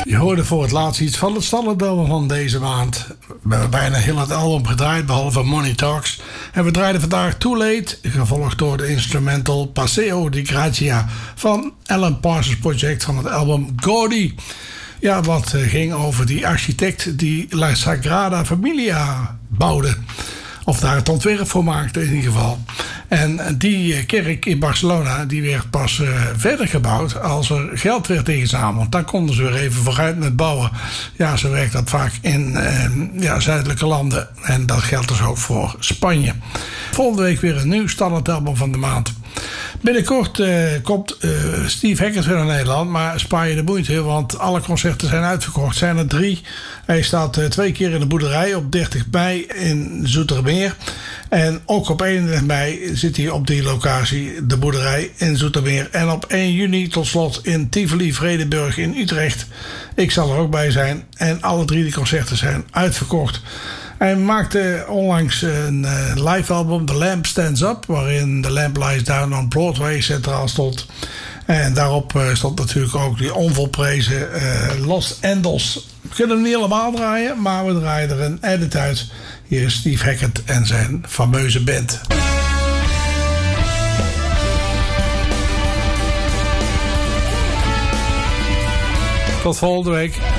Je hoorde voor het laatst iets van het standaardalbum van deze maand. We hebben bijna heel het album gedraaid, behalve Money Talks. En we draaiden vandaag Too Late, gevolgd door de instrumental Paseo di Grazia van Alan Parsons Project van het album Gaudi. Ja, wat ging over die architect die La Sagrada Familia bouwde. Of daar het ontwerp voor maakte in ieder geval. En die kerk in Barcelona die werd pas verder gebouwd als er geld werd ingezameld. Dan konden ze weer even vooruit met bouwen. Ja, zo werkt dat vaak in zuidelijke landen. En dat geldt dus ook voor Spanje. Volgende week weer een nieuw standaardalbum van de maand. Binnenkort komt Steve Hackett weer naar Nederland, maar spaar je de moeite, want alle concerten zijn uitverkocht. Zijn er 3. Hij staat 2 keer in de Boerderij op 30 mei in Zoetermeer. En ook op 31 mei zit hij op die locatie, de Boerderij in Zoetermeer. En op 1 juni tot slot in Tivoli Vredenburg in Utrecht. Ik zal er ook bij zijn. En alle 3 die concerten zijn uitverkocht. Hij maakte onlangs een live album, The Lamp Stands Up, waarin The Lamp Lies Down on Broadway centraal stond. En daarop stond natuurlijk ook die onvolprezen Los Angeles. We kunnen hem niet helemaal draaien, maar we draaien er een edit uit. Hier is Steve Hackett en zijn fameuze band. Tot volgende week.